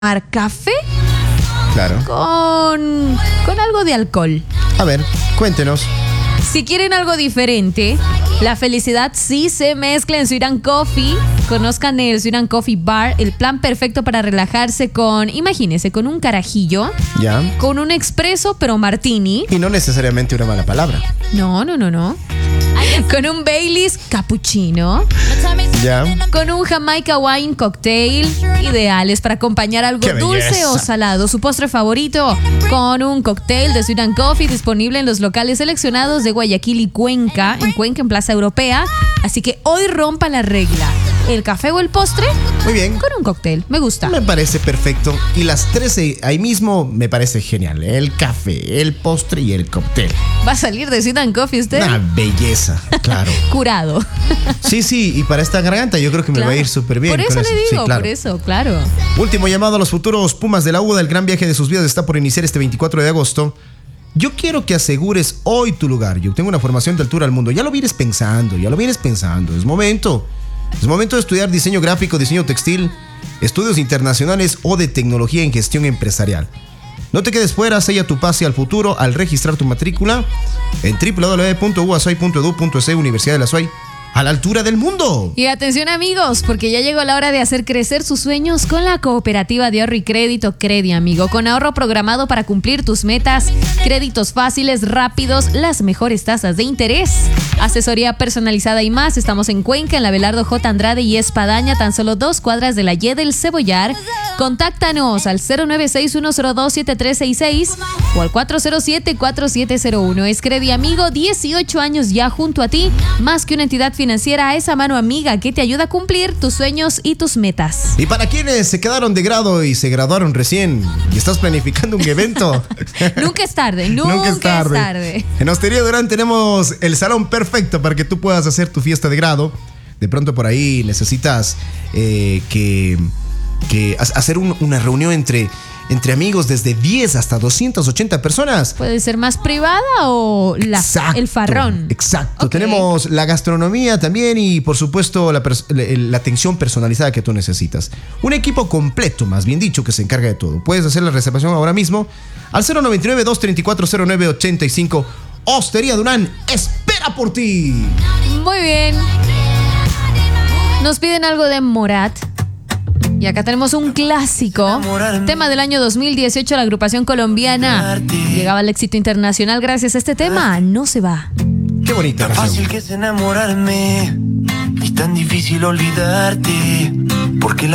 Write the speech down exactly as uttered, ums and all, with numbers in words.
café Claro. con, con algo de alcohol. A ver, cuéntenos. Si quieren algo diferente, la felicidad sí se mezcla en Sweet and Coffee. Conozcan el Sweet and Coffee Bar, el plan perfecto para relajarse con, imagínense, con un carajillo, Ya. con un expreso pero martini. Y no necesariamente una mala palabra. No, no, no, no. Con un Baileys cappuccino, Ya. con un Jamaica Wine Cocktail, ideales para acompañar algo ¡Qué dulce belleza! o salado. Su postre favorito, con un cocktail de Sweet and Coffee disponible en los locales seleccionados de Guayaquil y Cuenca, en Cuenca, en Plaza Europea. Así que hoy rompa la regla. El café o el postre Muy bien. con un cóctel. Me gusta. Me parece perfecto. Y las tres ahí mismo me parece genial. El café, el postre y el cóctel. ¿Va a salir de Sweet and Coffee usted? Una belleza, claro. Curado. Sí, sí, y para esta garganta yo creo que me Claro. va a ir súper bien. Por eso con le Sí, digo, claro. por eso, claro. Último llamado a los futuros Pumas de la U D A. El gran viaje de sus vidas está por iniciar este veinticuatro de agosto. Yo quiero que asegures hoy tu lugar. Yo tengo una formación de altura al mundo. Ya lo vienes pensando, ya lo vienes pensando. Es momento. Es momento de estudiar diseño gráfico, diseño textil, estudios internacionales o de tecnología en gestión empresarial. No te quedes fuera, sella tu pase al futuro al registrar tu matrícula en doble u doble u doble u punto u a s u a y punto e d u punto e s, Universidad de la SUAY, a la altura del mundo. Y atención amigos, porque ya llegó la hora de hacer crecer sus sueños con la cooperativa de ahorro y crédito Credi, amigo. Con ahorro programado para cumplir tus metas, créditos fáciles, rápidos, las mejores tasas de interés, asesoría personalizada y más. Estamos en Cuenca, en la Abelardo J. Andrade y Espadaña, tan solo dos cuadras de la Y del Cebollar. Contáctanos al cero nueve seis uno cero dos siete tres seis seis o al cuatro cero siete cuatro siete cero uno. Es Credi, amigo, dieciocho años ya junto a ti, más que una entidad financiera, esa mano amiga que te ayuda a cumplir tus sueños y tus metas. Y para quienes se quedaron de grado y se graduaron recién y estás planificando un evento, Nunca es tarde, nunca, nunca es tarde. es tarde. En Hostería Durán tenemos el salón perfecto para que tú puedas hacer tu fiesta de grado. De pronto por ahí necesitas eh, que, que ha- hacer un- una reunión entre, entre amigos desde diez hasta doscientas ochenta personas. Puede ser más privada o la, Exacto, el farrón. Exacto. Ok. Tenemos la gastronomía también y por supuesto la, pers- la- la atención personalizada que tú necesitas. Un equipo completo, más bien dicho, que se encarga de todo. Puedes hacer la reservación ahora mismo al cero noventa y nueve, dos treinta y cuatro, cero nueve ochenta y cinco. Hostería Durán espera por ti. Muy bien. Nos piden algo de Morat. Y acá tenemos un clásico. Tema del año dos mil dieciocho, la agrupación colombiana llegaba al éxito internacional gracias a este tema. No se va. Qué bonita Tan canción. fácil que es enamorarme y tan difícil olvidarte, porque la